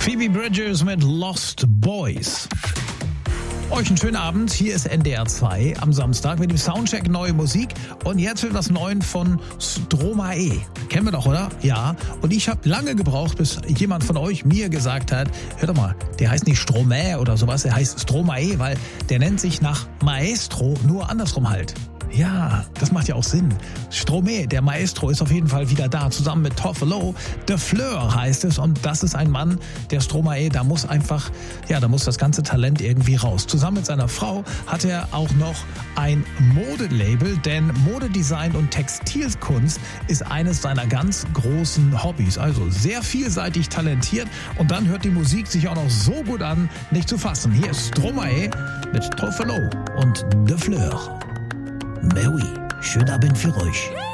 Phoebe Bridgers mit Lost Boys. Euch einen schönen Abend, hier ist NDR 2 am Samstag mit dem Soundcheck neue Musik und jetzt wird was Neues von Stromae. Kennen wir doch, oder? Ja. Und ich habe lange gebraucht, bis jemand von euch mir gesagt hat, hör doch mal, der heißt nicht Stromae oder sowas, der heißt Stromae, weil der nennt sich nach Maestro, nur andersrum halt. Ja, das macht ja auch Sinn. Stromae, der Maestro, ist auf jeden Fall wieder da, zusammen mit Toffolo. De Fleur heißt es und das ist ein Mann, der Stromae, da muss das ganze Talent irgendwie raus. Zusammen mit seiner Frau hat er auch noch ein Modelabel, denn Modedesign und Textilkunst ist eines seiner ganz großen Hobbys. Also sehr vielseitig talentiert und dann hört die Musik sich auch noch so gut an, nicht zu fassen. Hier ist Stromae mit Toffolo und De Fleur. Ben oui, schönen Abend für euch.